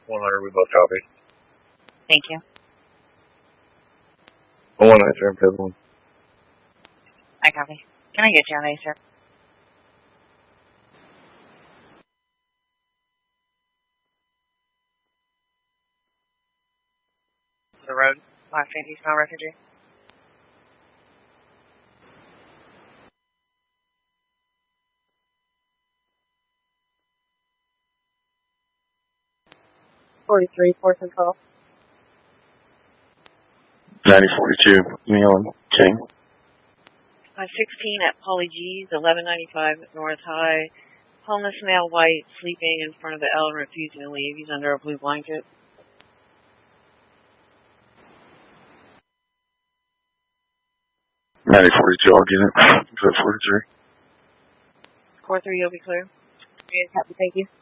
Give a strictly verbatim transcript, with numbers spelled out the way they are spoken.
one hundred, we both copy. Thank you. one nine seven, Pedal. I copy. Can I get you on A, sir? The road, last anti-smell refugee. forty-three, four Central. ninety forty-two, Neil and King. five sixteen at Polly G's, eleven ninety-five North High. Homeless male, white, sleeping in front of the L and refusing to leave. He's under a blue blanket. ninety forty-two, I'll get it. forty-three. four three, you'll be clear. Thank you.